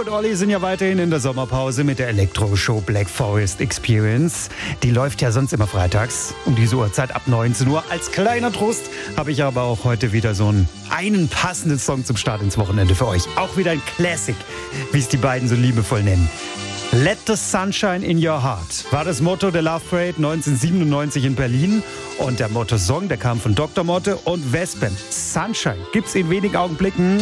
und Olli sind ja weiterhin in der Sommerpause mit der Elektro-Show Black Forest Experience. Die läuft ja sonst immer freitags um diese Uhrzeit ab 19 Uhr. Als kleiner Trost habe ich aber auch heute wieder so einen passenden Song zum Start ins Wochenende für euch. Auch wieder ein Classic, wie es die beiden so liebevoll nennen. Let the Sunshine in Your Heart war das Motto der Love Parade 1997 in Berlin. Und der Motto-Song, der kam von Dr. Motte und Wespen. Sunshine gibt's in wenigen Augenblicken.